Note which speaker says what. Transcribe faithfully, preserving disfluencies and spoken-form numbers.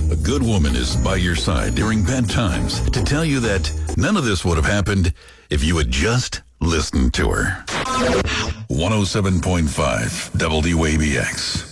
Speaker 1: A good woman is by your side during bad times to tell you that none of this would have happened if you had just listened to her. one oh seven point five W A B X.